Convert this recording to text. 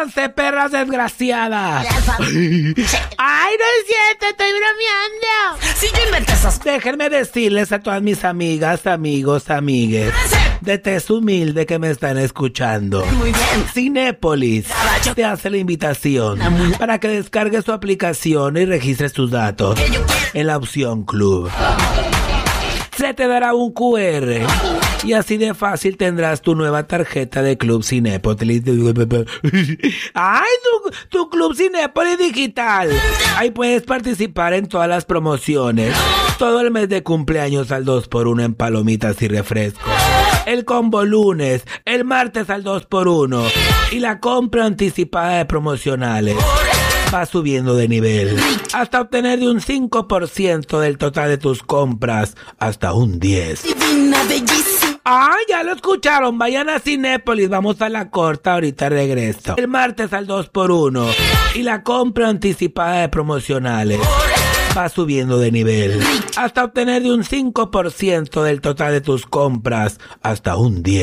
Métanse, perras desgraciadas. Ay, no es cierto, estoy bromeando. Si yo inventé esas... Déjenme decirles a todas mis amigas, amigos, amigues de tez humilde que me están escuchando. Muy bien. Cinépolis te hace la invitación para que descargues su aplicación y registres tus datos en la opción Club. Se te dará un QR y así de fácil tendrás tu nueva tarjeta de Club Cinépolis. ¡Ay, tu Club Cinépolis digital! Ahí puedes participar en todas las promociones. Todo el mes de cumpleaños al 2x1 en palomitas y refrescos. El combo lunes, el martes al 2x1 y la compra anticipada de promocionales. Va subiendo de nivel hasta obtener de un 5% del total de tus compras hasta un 10%. Divina, bellísima. Ah, ya lo escucharon. Vayan a Cinépolis. Vamos a la corta. Ahorita regreso. El martes al 2x1 y la compra anticipada de promocionales. Va subiendo de nivel hasta obtener de un 5% del total de tus compras hasta un 10%.